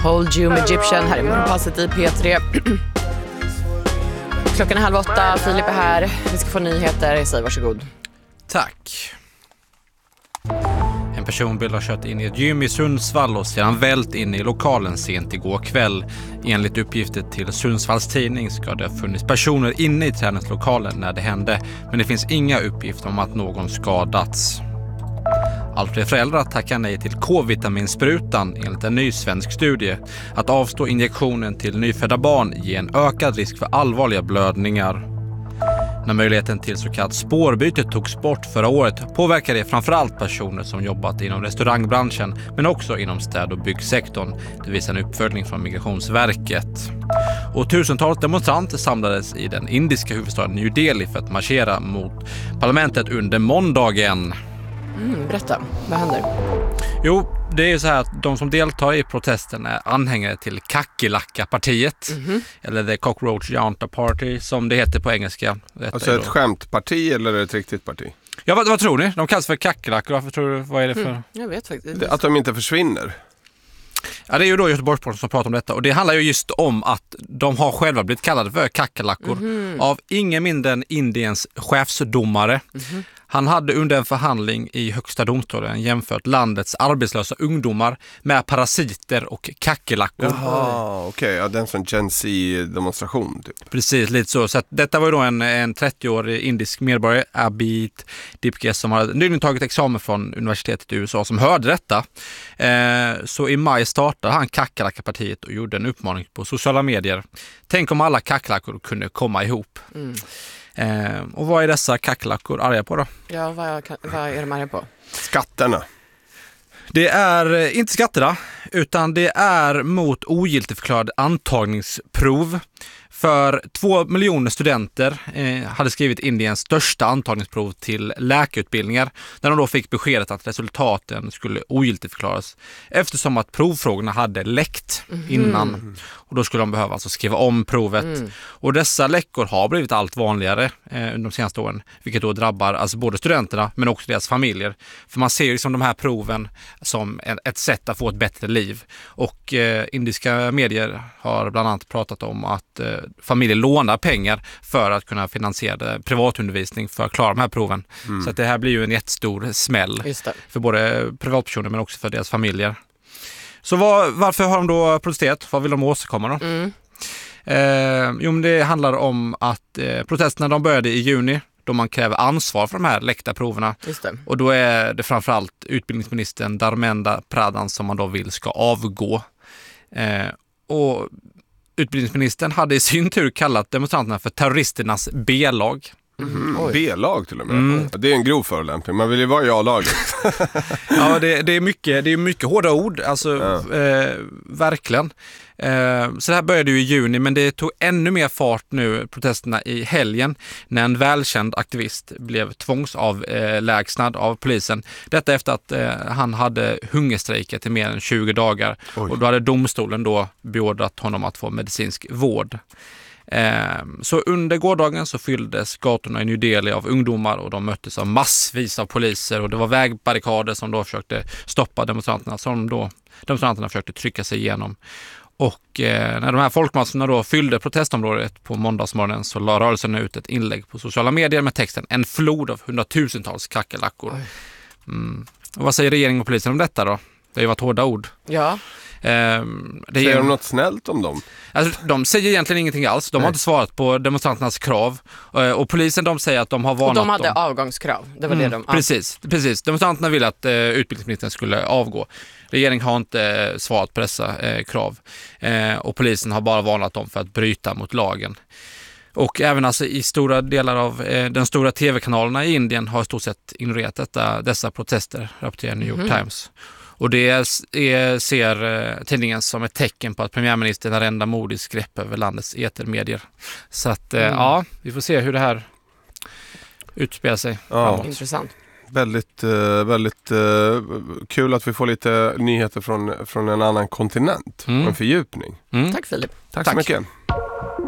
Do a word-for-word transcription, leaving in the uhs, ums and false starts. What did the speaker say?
Hold You med Egyptian här i Morgonpasset i P tre. Klockan är halv åtta, Filip är här. Vi ska få nyheter, säg varsågod. Tack. En personbil har kört in i ett gym i Sundsvall och sedan vält in i lokalen sent igår kväll. Enligt uppgifter till Sundsvalls tidning ska det ha funnits personer inne i träningslokalen när det hände, men det finns inga uppgifter om att någon skadats. Allt fler föräldrar tackar nej till K-vitaminsprutan enligt en ny svensk studie. Att avstå injektionen till nyfödda barn ger en ökad risk för allvarliga blödningar. När möjligheten till så kallat spårbyte togs bort förra året påverkar det framförallt personer som jobbat inom restaurangbranschen men också inom städ- och byggsektorn. Det visar en uppföljning från Migrationsverket. Och tusentals demonstranter samlades i den indiska huvudstaden New Delhi för att marschera mot parlamentet under måndagen. Mm, berätta, vad händer? Jo, det är ju så här att de som deltar i protesten är anhängare till Kakelacka-partiet, mm-hmm. eller The Cockroach Janta Party som det heter på engelska. Detta alltså ett skämtparti eller ett riktigt parti? Ja, vad, vad tror ni? De kallas för kackelackor. Varför tror du, vad är det för? Mm, jag vet faktiskt. Att de inte försvinner. Ja, det är ju då Göteborgsposten som pratar om detta. Och det handlar ju just om att de har själva blivit kallade för kackelackor mm-hmm. av ingen mindre än Indiens chefsdomare. Mm-hmm. Han hade under en förhandling i högsta domstolen jämfört landets arbetslösa ungdomar med parasiter och kackelackor. Jaha, okej. Okay. Ja, det är en sån Gen Z-demonstration typ. Precis, lite så. Så att detta var ju då en, en trettioårig indisk medborgare, Abid Dipke, som hade nyligen tagit examen från universitetet i U S A som hörde detta. Eh, så i maj startade han Kakelacka-partiet och gjorde en uppmaning på sociala medier. Tänk om alla kackelackor kunde komma ihop. Mm. Eh, och vad är dessa kackelackor arga på då? Ja, vad, vad är de arga på? Skatterna. Det är inte skatterna, utan det är mot ogiltigförklarade antagningsprov. För två miljoner studenter eh, hade skrivit Indiens största antagningsprov till läkarutbildningar när de då fick beskedet att resultaten skulle ogiltigförklaras eftersom att provfrågorna hade läckt mm. innan. Och då skulle de behöva alltså skriva om provet. Mm. Och dessa läckor har blivit allt vanligare eh, under de senaste åren, vilket då drabbar alltså både studenterna men också deras familjer. För man ser ju liksom de här proven som ett sätt att få ett bättre liv. Och eh, indiska medier har bland annat pratat om att eh, familjer lånar pengar för att kunna finansiera privatundervisning för att klara de här proven. Mm. Så att det här blir ju en jättestor smäll för både privatpersoner men också för deras familjer. Så var, varför har de då protesterat? Vad vill de åstadkomma då? Mm. Eh, jo, men det handlar om att eh, protesterna de började i juni då man kräver ansvar för de här läckta proverna. Just det. Och då är det framförallt utbildningsministern Dharmendra Pradhan som man då vill ska avgå. Eh, och utbildningsministern hade i sin tur kallat demonstranterna för terroristernas B-lag. Mm. B-lag till och med. Mm. Det är en grov förolämpning. Man vill ju vara i A-laget. Ja, det, det är mycket, det är mycket hårda ord. Alltså, ja. eh, verkligen. Eh, så det här började ju i juni, men det tog ännu mer fart nu, protesterna i helgen, när en välkänd aktivist blev tvångsavlägsnad av polisen. Detta efter att eh, han hade hungerstrejkat i mer än tjugo dagar. Oj. Och då hade domstolen då beordrat honom att få medicinsk vård. Så under gårdagen så fylldes gatorna i New Delhi av ungdomar och de möttes av massvis av poliser och det var vägbarrikader som då försökte stoppa demonstranterna som då demonstranterna försökte trycka sig igenom. Och eh, när de här folkmassorna då fyllde protestområdet på måndagsmorgonen så la rörelsen ut ett inlägg på sociala medier med texten "En flod av hundratusentals kackelackor". Mm. Och vad säger regeringen och polisen om detta då? Det har ju varit hårda ord. Ja. Um, det säger är, de något snällt om dem? Alltså, de säger egentligen ingenting alls. De Nej. har inte svarat på demonstranternas krav. Uh, och polisen de säger att de har varnat. Och de hade dem. avgångskrav. Det var mm, det de... Precis, precis. Demonstranterna ville att uh, utbildningsministern skulle avgå. Regeringen har inte uh, svarat på dessa uh, krav. Uh, och polisen har bara varnat dem för att bryta mot lagen. Och även alltså i stora delar av eh, den stora tv-kanalerna i Indien har i stort sett ignorerat detta, dessa protester, rapporterar New York mm. Times. Och det är, ser eh, tidningen som ett tecken på att premiärministern Narendra Modis grepp över landets etermedier. Så att eh, mm. ja, vi får se hur det här utspelar sig. Ja. Intressant. Väldigt, uh, väldigt uh, kul att vi får lite nyheter från, från en annan kontinent. Mm. En fördjupning. Mm. Tack Filip. Tack, Tack så mycket.